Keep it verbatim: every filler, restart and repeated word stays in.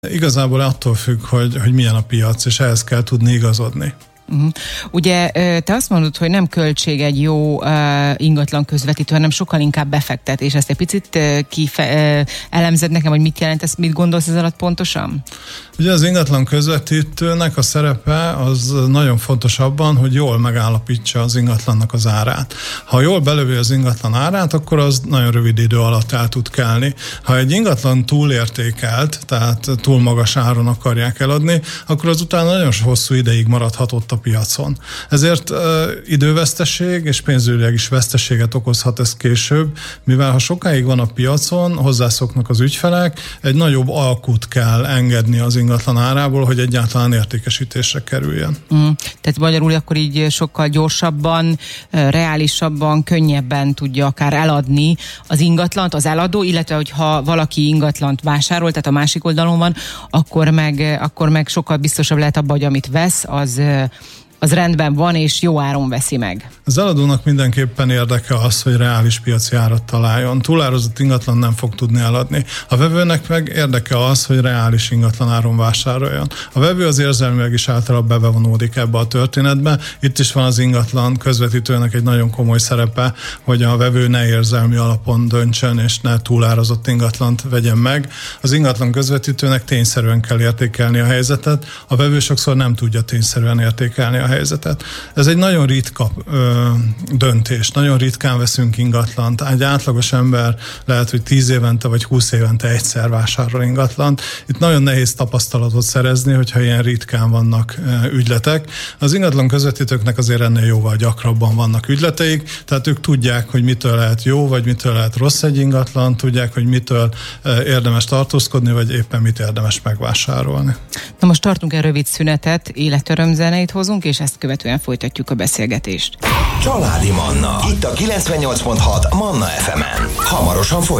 Igazából attól függ, hogy, hogy milyen a piac, és ehhez kell tudni igazodni. Uh-huh. Ugye te azt mondod, hogy nem költség egy jó uh, ingatlan közvetítő, hanem sokkal inkább befektetés. Ezt egy picit uh, kife- uh, elemzed nekem, hogy mit jelent ez, mit gondolsz ez alatt pontosan? Ugye az ingatlan közvetítőnek a szerepe az nagyon fontos abban, hogy jól megállapítsa az ingatlannak az árát. Ha jól belövi az ingatlan árát, akkor az nagyon rövid idő alatt el tud kelni. Ha egy ingatlan túlértékelt, tehát túl magas áron akarják eladni, akkor az utána nagyon hosszú ideig maradhatott a piacon. Ezért uh, időveszteség és pénzügyileg is veszteséget okozhat ez később, mivel ha sokáig van a piacon, hozzászoknak az ügyfelek, egy nagyobb alkut kell engedni az ingatlan árából, hogy egyáltalán értékesítésre kerüljen. Mm. Tehát magyarul akkor így sokkal gyorsabban, reálisabban, könnyebben tudja akár eladni az ingatlant az eladó, illetve hogyha valaki ingatlant vásárol, tehát a másik oldalon van, akkor meg, akkor meg sokkal biztosabb lehet abban, hogy amit vesz, az az rendben van, és jó áron veszi meg. Az eladónak mindenképpen érdeke az, hogy reális piaci árat találjon. Túlárazott ingatlan nem fog tudni eladni. A vevőnek meg érdeke az, hogy reális ingatlan áron vásároljon. A vevő az érzelmileg is általában bevonódik ebbe a történetbe. Itt is van az ingatlan közvetítőnek egy nagyon komoly szerepe, hogy a vevő ne érzelmi alapon döntsön, és ne túlárazott ingatlant vegyen meg. Az ingatlan közvetítőnek tényszerűen kell értékelni a helyzetet. A vevő sokszor nem tudja tényszerűen értékelni a helyzetet. Ez egy nagyon ritka ö, döntés. Nagyon ritkán veszünk ingatlant. Egy átlagos ember lehet, hogy tíz évente vagy húsz évente egyszer vásárol ingatlant. Itt nagyon nehéz tapasztalatot szerezni, hogyha ilyen ritkán vannak ö, ügyletek. Az ingatlan közvetítőknek azért ennél jóval gyakrabban vannak ügyleteik, tehát ők tudják, hogy mitől lehet jó, vagy mitől lehet rossz egy ingatlan, tudják, hogy mitől ö, érdemes tartózkodni, vagy éppen mit érdemes megvásárolni. Na most tartunk egy rövid szünetet, életörömzeneit hozunk, és ezt követően folytatjuk a beszélgetést. Családi Manna. Itt a kilencvennyolc pont hat Manna ef emen. Hamarosan folytatjuk.